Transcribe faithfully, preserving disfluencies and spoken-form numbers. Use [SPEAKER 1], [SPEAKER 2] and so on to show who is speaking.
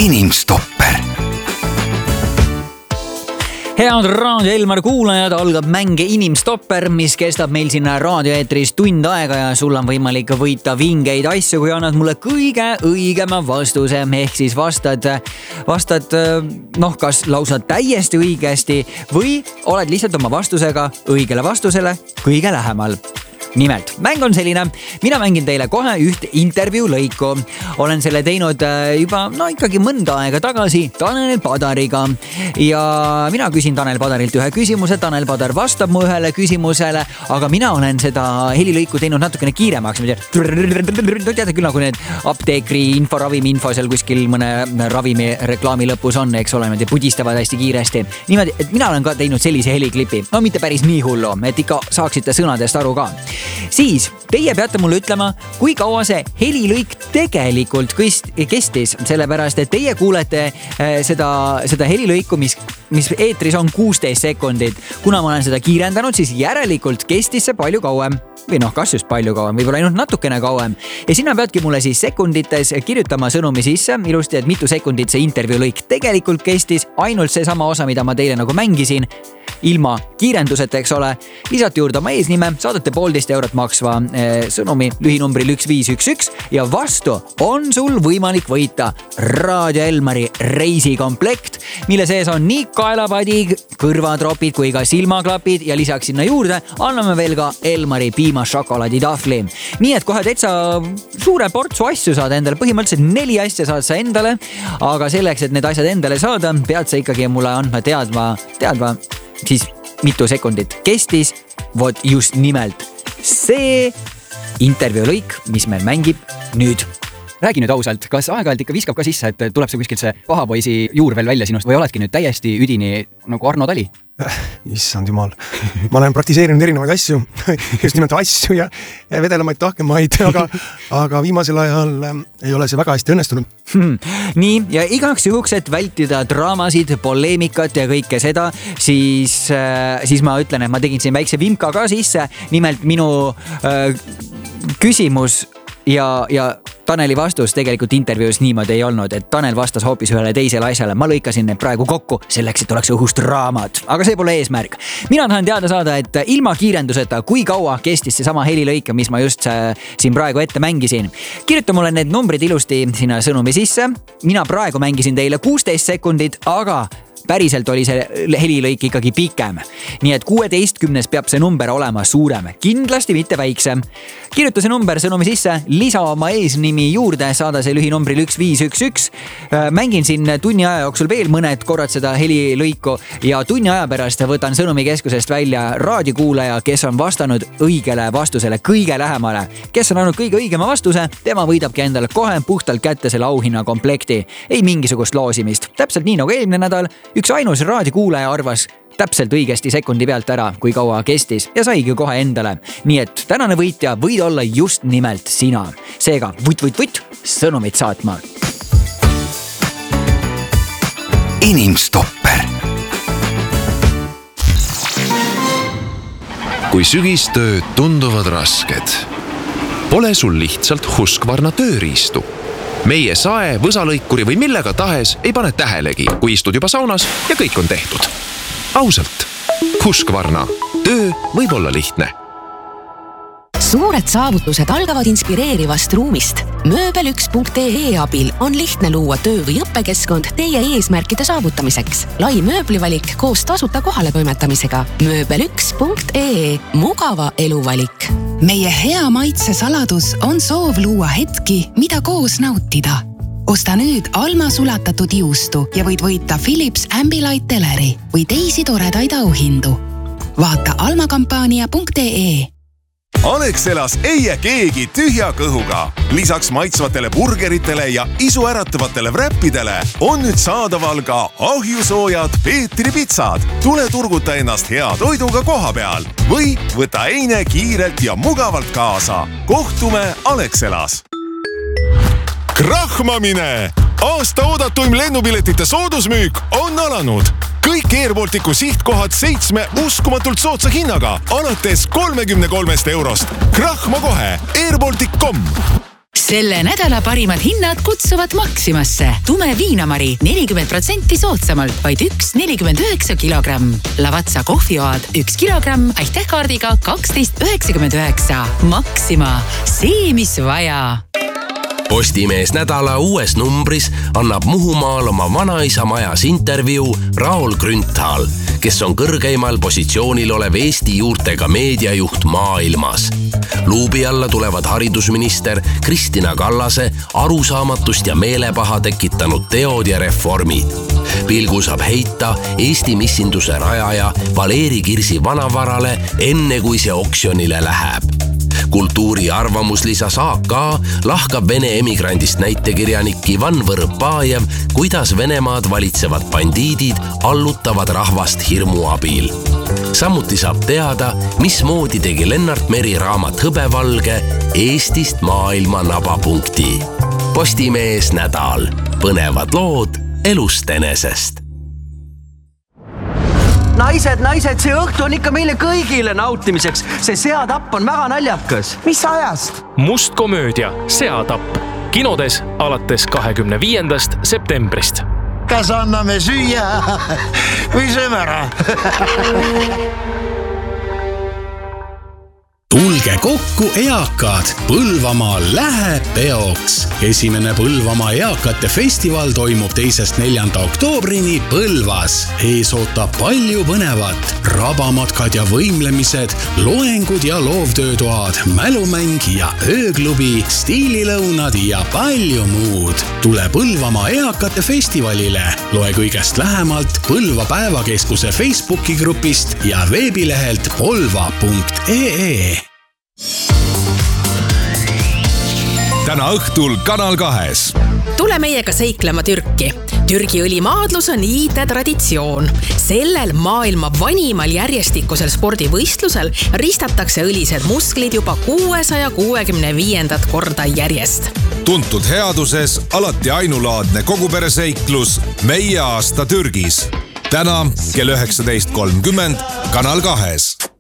[SPEAKER 1] inimstopper.
[SPEAKER 2] Head Raadio Elmar kuulajad, algab mänge Inimstopper, mis kestab meil sinna raadioeetris tund aega ja sul on võimalik võita vingeid asju, kui annad mulle kõige õigema vastuse. Ehk siis vastad, vastad noh, kas lausa täiesti õigesti või oled lihtsalt oma vastusega õigele vastusele kõige lähemal. Nimelt, mäng on selline, mina mängin teile kohe üht intervjuu lõiku. Olen selle teinud juba no ikkagi mõnda aega tagasi Tanel Padariga ja mina küsin Tanel Padarilt ühe küsimuse, Tanel Padar vastab mu ühele küsimusele, aga mina olen seda helilõiku teinud natukene kiiremaks. Teate küll, nagu need apteekri info, ravimi info seal kuskil mõne ravimi reklaami lõpus on, eks ole, nad pudistavad hästi kiiresti. Niimoodi, et mina olen ka teinud sellise heliklipi, no mitte päris nii hullu, et ikka saaksite sõnadest aru ka. Siis teie peate mulle ütlema, kui kaua see helilõik tegelikult kestis, sellepärast, et teie kuulete seda, seda helilõiku, mis, mis eetris on kuusteist sekundit. Kuna ma olen seda kiirendanud, siis järelikult kestis see palju kauem. Või noh, kas just palju kauem, võib-olla ainult natukene kauem. Ja sinna peadki mulle siis sekundites kirjutama sõnumi sisse, ilusti, et mitu sekundit see intervjuu lõik tegelikult kestis, ainult see sama osa, mida ma teile nagu mängisin, ilma kiirenduseta, eks ole. Lisate juurde oma eesnime, saadate poolteist eurot maksva eh, sõnumi lühinumbril üks viis üks üks ja vastu on sul võimalik võita Raadio Elmari reisikomplekt, mille sees on nii kaelapadi, kõrvatropid kui ka silmaklapid ja lisaks sinna juurde anname veel ka Elmari piimašokolaaditahvli. Nii et kohe täitsa suure portsu asju saad endale, põhimõtteliselt neli asja saad sa endale, aga selleks, et need asjad endale saada, pead sa ikkagi mulle andma teadma, teadma siis mitu sekundit kestis, vot just nimelt see intervjuu lõik, mis meil mängib nüüd. Räägi nüüd ausalt, kas aeg-ajalt ikka viskab ka sisse, et tuleb see kuskil see pahapoisi juur veel välja sinust või oledki nüüd täiesti üdini nagu Arno Tali?
[SPEAKER 3] Issand jumal, ma olen praktiseerinud erinevaid asju, just nimelt asju ja, ja vedelemaid, tahkemaid, aga, aga viimasel ajal ei ole see väga hästi õnnestunud.
[SPEAKER 2] Hmm. Nii, ja igaks juhuks, et vältida draamasid, poleemikat ja kõike seda, siis, siis ma ütlen, et ma tegin siin väikse vimka ka sisse. Nimelt minu äh, küsimus ja, ja Taneli vastus tegelikult intervjuus niimoodi ei olnud, et Tanel vastas hoopis ühele teisele asjale. Ma lõikasin need praegu kokku selleks, et oleks õhust raamat, aga see pole eesmärk. Mina tahan teada saada, et ilma kiirenduseta, kui kaua kestis see sama helilõik, mis ma just siin praegu ette mängisin. Kirjuta mulle need numbrid ilusti sinna sõnumi sisse. Mina praegu mängisin teile kuusteist sekundit, aga päriselt oli see helilõik ikkagi pikem. Nii et kuueteistkümnes peab see number olema suurem, kindlasti mitte väiksem. Kirjuta see number sõnumi sisse, lisa oma eesnimi juurde, saada see lühinumbril üks viis üks üks. Mängin siin tunni aja jooksul veel mõned korrad seda helilõiku ja tunni aja pärast võtan sõnumikeskusest välja raadiokuulaja, kes on vastanud õigele vastusele kõige lähemale. Kes on andnud kõige õigema vastuse, tema võidabki endale kohe puhtalt kätte selle auhinna komplekti. Ei mingisugust loosimist. Täpselt nii nagu eelmine nädal, üks ainus raadiokuulaja arvas täpselt õigesti sekundi pealt ära, kui kaua kestis ja saigi kohe endale. Nii et tänane võitja võid olla just nimelt sina. Seega, vutt, vutt, vutt, sõnumit saatma.
[SPEAKER 1] Inimstopper. Kui sügistööd tunduvad rasked, pole sul lihtsalt Husqvarna tööriistu. Meie sae, võsalõikuri või millega tahes ei pane tähelegi, kui istud juba saunas ja kõik on tehtud. Ausalt, Husqvarna. Töö võib olla lihtne.
[SPEAKER 4] Suured saavutused algavad inspireerivast ruumist. mööbel üks punkt ee abil on lihtne luua töö- või õppekeskkond teie eesmärkide saavutamiseks. Lai mööblivalik koos tasuta kohale toimetamisega. mööbel üks punkt ee. Mugava eluvalik.
[SPEAKER 5] Meie hea maitse saladus on soov luua hetki, mida koos nautida. Osta nüüd Alma sulatatud juustu ja võid võita Philips Ambilight teleri või teisi toredaid auhindu. Vaata almakampaania punkt ee.
[SPEAKER 6] Alexelas ei jää keegi tühja kõhuga. Lisaks maitsvatele burgeritele ja isuäratavatele wrappidele on nüüd saadaval ka ahjusoojad Peetri pitsad. Tule turguta ennast hea toiduga koha peal või võta eine kiirelt ja mugavalt kaasa. Kohtume Alexelas. Krahmamine! Aasta oodatuim lennupiletite soodusmüük on alanud. Kõik Air Balticu sihtkohad seitsme uskumatult soodsa hinnaga alates kolmekümne kolmest eurost. Krahma kohe airbaltic punkt com.
[SPEAKER 5] selle nädala parimad hinnad kutsuvad Maximasse. Tume viinamari nelikümmend protsenti soodsamalt, vaid üks nelikümmend üheksa kilogramm. Lavazza kohvioad üks kilogramm, aitähkaardiga kaksteist üheksakümmend üheksa. Maxima, see mis vaja.
[SPEAKER 7] Postimees nädala uues numbris annab Muhumaal oma vanaisa majas intervjuu Raul Grünthal, kes on kõrgeimal positsioonil olev Eesti juurtega meediajuht maailmas. Luubi alla tulevad haridusminister Kristina Kallase arusaamatust ja meelepaha tekitanud teod ja reformid. Pilgu saab heita Eesti missinduse rajaja Valeri Kirsi vanavarale enne kui see oksjonile läheb. Kultuuri arvamus lisas A K lahkab Vene emigrandist näitekirjanik Ivan Võrõpajev, kuidas Venemaad valitsevad bandiidid allutavad rahvast hirmu abil. Samuti saab teada, mismoodi tegi Lennart Meri raamat Hõbevalge Eestist maailma nabapunkti. Postimees nädal. Põnevad lood elust enesest.
[SPEAKER 8] Naised, naised, see õhtu on ikka meile kõigile nautimiseks. See seatapp on väga naljakas.
[SPEAKER 9] Mis ajast?
[SPEAKER 10] Must komöödia Seatapp. Kinodes alates kahekümne viiendast septembrist.
[SPEAKER 9] Kas anname süüa või sööme ära?
[SPEAKER 11] Tulge kokku eakad, Põlvamaal läheb peoks. Esimene Põlvamaa eakate festival toimub teisest neljanda oktoobrini Põlvas. Ees ootab palju põnevat, rabamatkad ja võimlemised, loengud ja loovtöötoad, mälumäng ja ööklubi, stiililõunad ja palju muud. Tule Põlvamaa eakate festivalile. Loe kõigest lähemalt Põlva päevakeskuse Facebooki grupist ja veebilehelt polva punkt ee.
[SPEAKER 6] Täna õhtul Kanal kahes.
[SPEAKER 12] Tule meiega seiklema Türki. Türgi õlimaadlus on iide traditsioon. Sellel maailma vanimal järjestikusel spordivõistlusel ristatakse õlised musklid juba kuuesaja kuuekümne viiendat korda järjest.
[SPEAKER 6] Tuntud headuses alati ainulaadne kogupereseiklus Meie aasta Türgis. Täna kell üheksateist kolmkümmend Kanal kahes.